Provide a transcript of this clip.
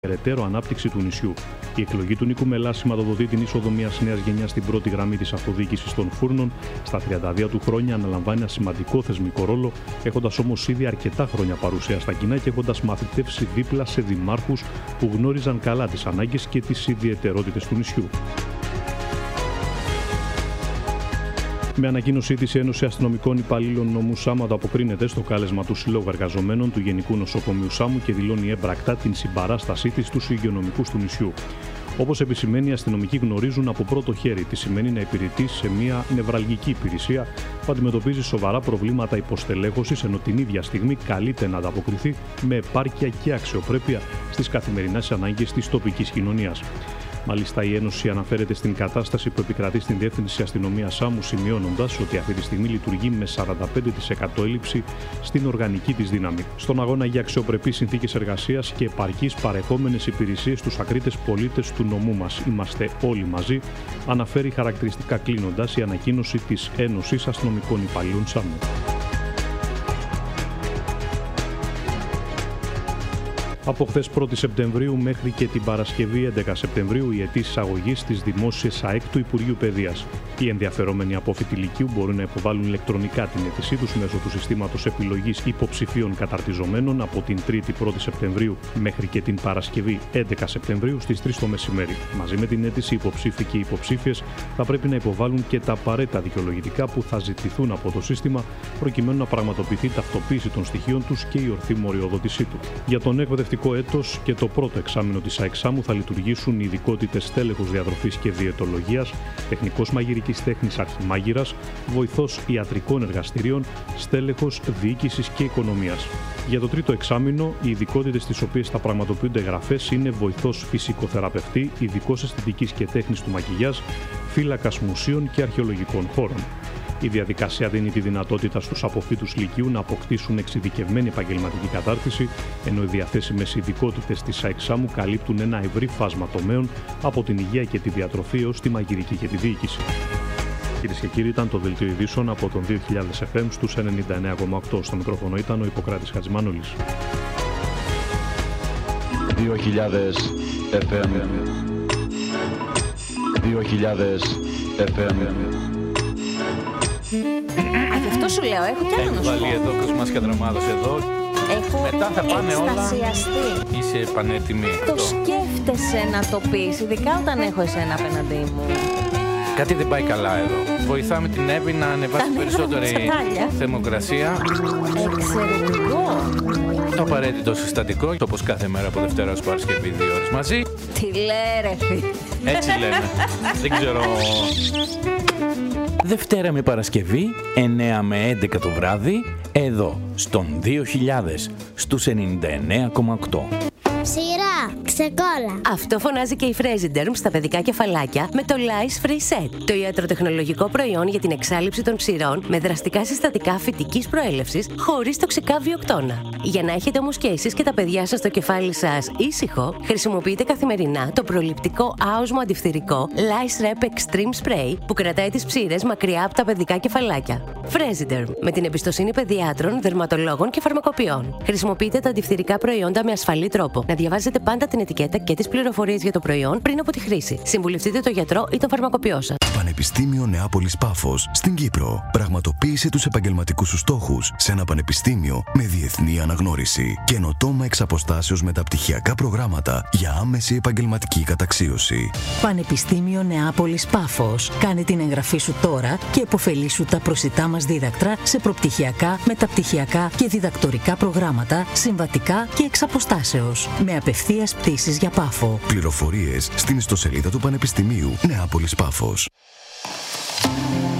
περαιτέρω ανάπτυξη του νησιού. Η εκλογή του Νίκου Μελά σηματοδοτεί την είσοδο μιας νέας γενιάς στην πρώτη γραμμή της αυτοδιοίκησης των Φούρνων. Στα 32 του χρόνια αναλαμβάνει ένα σημαντικό θεσμικό ρόλο, έχοντας όμως ήδη αρκετά χρόνια παρουσία στα κοινά και έχοντας μαθητεύσει δίπλα σε δημάρχους που γνώριζαν καλά τις ανάγκες και τις ιδιαιτερότητες του νησιού. Με ανακοίνωσή της, η Ένωση Αστυνομικών Υπαλλήλων Νομού Σάμου ανταποκρίνεται στο κάλεσμα του Συλλόγου Εργαζομένων του Γενικού Νοσοκομείου Σάμου και δηλώνει έμπρακτα την συμπαράστασή της στους υγειονομικούς του νησιού. Όπως επισημαίνει, οι αστυνομικοί γνωρίζουν από πρώτο χέρι τι σημαίνει να υπηρετεί σε μια νευραλγική υπηρεσία που αντιμετωπίζει σοβαρά προβλήματα υποστελέχωσης, ενώ την ίδια στιγμή καλείται να ανταποκριθεί με επάρκεια και αξιοπρέπεια στις καθημερινές ανάγκες της τοπικής κοινωνίας. Μάλιστα, η Ένωση αναφέρεται στην κατάσταση που επικρατεί στην Διεύθυνση Αστυνομίας Σάμου, σημειώνοντας ότι αυτή τη στιγμή λειτουργεί με 45% έλλειψη στην οργανική της δύναμη. Στον αγώνα για αξιοπρεπείς συνθήκες εργασίας και επαρκείς παρεχόμενες υπηρεσίες στους ακρίτες πολίτες του νομού μας, είμαστε όλοι μαζί, αναφέρει χαρακτηριστικά κλείνοντας η ανακοίνωση της Ένωσης Αστυνομικών Υπαλλήλων Σάμου. Από χθες 1η Σεπτεμβρίου μέχρι και την Παρασκευή 11 Σεπτεμβρίου οι αιτήσεις αγωγής στις δημόσιες ΑΕΚ του Υπουργείου Παιδείας. Οι ενδιαφερόμενοι απόφοιτοι λυκείου μπορούν να υποβάλουν ηλεκτρονικά την αίτησή τους μέσω του συστήματος επιλογής υποψηφίων καταρτιζομένων από την 3η 1η Σεπτεμβρίου μέχρι και την Παρασκευή 11 Σεπτεμβρίου στις 3 το μεσημέρι. Μαζί με την αίτηση, οι υποψήφοι και οι υποψήφιες θα πρέπει να υποβάλουν και τα απαραίτητα δικαιολογητικά που θα ζητηθούν από το σύστημα προκειμένου να πραγματοποιηθεί ταυτοποίηση των στοιχείων τους και η ορθή μοριοδότησή του. Για τον εκπαιδευτικό έτος και το πρώτο εξάμηνο της ΑΕΚ Σάμου θα λειτουργήσουν οι ειδικότητες τέλεχος διατροφής και διαιτολογίας, τεχνικός μαγειρικής τέχνης αρχιμάγειρας, βοηθός ιατρικών εργαστηρίων, στέλεχος διοίκησης και οικονομίας. Για το τρίτο εξάμηνο, οι ειδικότητες στις οποίες θα πραγματοποιούνται εγγραφές είναι βοηθός φυσικοθεραπευτή, ειδικός αισθητικής και τέχνης του μακιγιάζ, φύλακας μουσείων και αρχαιολογικών χώρων. Η διαδικασία δίνει τη δυνατότητα στους αποφύτους λυκείου να αποκτήσουν εξειδικευμένη επαγγελματική κατάρτιση, ενώ οι διαθέσιμες ειδικότητες της ΑΕΚ Σάμου καλύπτουν ένα ευρύ φάσμα τομέων από την υγεία και τη διατροφή έως τη μαγειρική και τη διοίκηση. Κυρίες και κύριοι, ήταν το Δελτίο Ειδήσεων από τον 2000 FM στους 99,8. Στο μικρόφωνο ήταν ο Ιπποκράτης Χατζημανόλης. 2000 FM. 2000 FM. Γι' αυτό σου λέω, έχω κι άλλο να σου πω. Έχει βάλει εδώ Κοσμάς Κατραμάδος εδώ. Μετά θα πάνε όλα. Είσαι πανέτοιμη. Το σκέφτεσαι να το πεις, ειδικά όταν έχω εσένα απέναντί μου. Κάτι δεν πάει καλά εδώ. Βοηθάμε την Εύη να ανεβάσει περισσότερη θερμοκρασία. Εξαιρετικό. Το απαραίτητο συστατικό, όπως κάθε μέρα από Δευτέρα ως Παρασκευή 2 ώρες μαζί. Τι λέει ρε φίλε. Έτσι λένε. Δεν ξέρω. Δευτέρα με Παρασκευή, 9 με 11 το βράδυ, εδώ, στον 2000, στους 99,8. Ψηρά, ξεκόλα. Αυτό φωνάζει και η Fresiderm στα παιδικά κεφαλάκια με το Lice Free Set. Το ιατροτεχνολογικό προϊόν για την εξάλειψη των ψηρών με δραστικά συστατικά φυτικής προέλευσης χωρίς τοξικά βιοκτώνα. Για να έχετε όμως και εσείς και τα παιδιά σας το κεφάλι σας ήσυχο, χρησιμοποιείτε καθημερινά το προληπτικό άοσμο αντιφθυρικό Lice Rep Extreme Spray που κρατάει τις ψήρες μακριά από τα παιδικά κεφαλάκια. Fresiderm, με την εμπιστοσύνη παιδιάτρων, δερματολόγων και φαρμακοποιών. Χρησιμοποιείτε τα αντιφθυρικά προϊόντα με ασφαλή τρόπο. Να διαβάζετε πάντα την ετικέτα και τις πληροφορίες για το προϊόν πριν από τη χρήση. Συμβουλευτείτε τον γιατρό ή τον φαρμακοποιό σας. Πανεπιστήμιο Νεάπολης Πάφος στην Κύπρο. Πραγματοποίησε τους επαγγελματικούς σου στόχους σε ένα πανεπιστήμιο με διεθνή αναγνώριση. Καινοτόμα εξ αποστάσεως μεταπτυχιακά προγράμματα για άμεση επαγγελματική καταξίωση. Πανεπιστήμιο Νεάπολης Πάφος. Κάνε την εγγραφή σου τώρα και επωφελήσου τα προσιτά μας δίδακτρα σε προπτυχιακά, μεταπτυχιακά και διδακτορικά προγράμματα, συμβατικά και εξ αποστάσεως. Με απευθείας πτήσεις για Πάφο. Πληροφορίες στην ιστοσελίδα του Πανεπιστημίου Νεάπολης Πάφος.